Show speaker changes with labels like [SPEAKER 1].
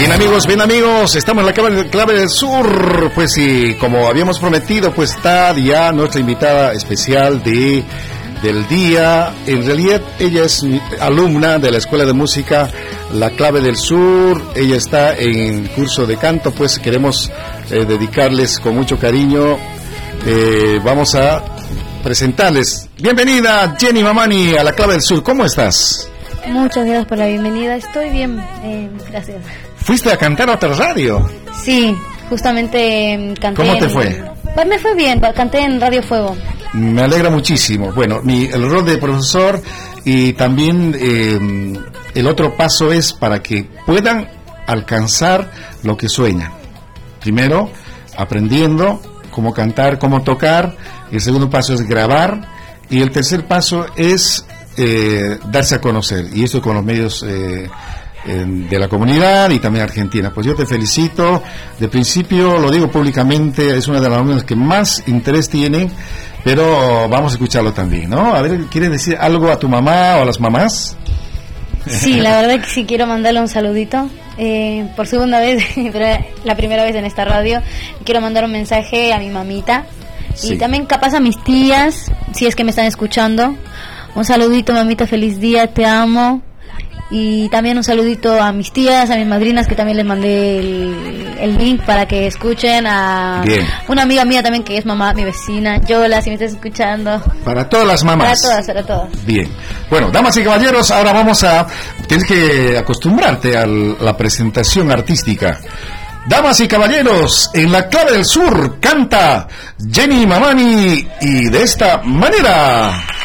[SPEAKER 1] Bien amigos, estamos en la clave del sur, pues sí, como habíamos prometido, pues está ya nuestra invitada especial del día. En realidad ella es alumna de la Escuela de Música La Clave del Sur, ella está en curso de canto, pues queremos dedicarles con mucho cariño, vamos a presentarles. Bienvenida Jenny Mamani a La Clave del Sur, ¿cómo estás?
[SPEAKER 2] Muchas gracias por la bienvenida, estoy bien, gracias.
[SPEAKER 1] ¿Fuiste a cantar a otra radio?
[SPEAKER 2] Sí, justamente canté.
[SPEAKER 1] ¿Cómo te fue?
[SPEAKER 2] Pues me fue bien, canté en Radio Fuego.
[SPEAKER 1] Me alegra muchísimo. Bueno, el rol de profesor y también el otro paso es para que puedan alcanzar lo que sueñan. Primero, aprendiendo cómo cantar, cómo tocar. El segundo paso es grabar. Y el tercer paso es darse a conocer. Y eso con los medios de la comunidad y también Argentina. Pues yo te felicito. De principio, lo digo públicamente, es una de las alumnas que más interés tienen, pero vamos a escucharlo también, ¿no? A ver, ¿quieres decir algo a tu mamá o a las mamás?
[SPEAKER 2] Sí, la verdad que sí quiero mandarle un saludito. Por segunda vez, pero la primera vez en esta radio, quiero mandar un mensaje a mi mamita. Sí. Y también capaz a mis tías, si es que me están escuchando. Un saludito, mamita, feliz día, te amo. Y también un saludito a mis tías, a mis madrinas, que también les mandé el link para que escuchen. A Bien. Una amiga mía también que es mamá, mi vecina, Yola, si me estás escuchando.
[SPEAKER 1] Para todas las mamás.
[SPEAKER 2] Para todas.
[SPEAKER 1] Bien. Bueno, damas y caballeros, ahora tienes que acostumbrarte a la presentación artística. Damas y caballeros, en La Clave del Sur canta Jenny Mamani y de esta manera.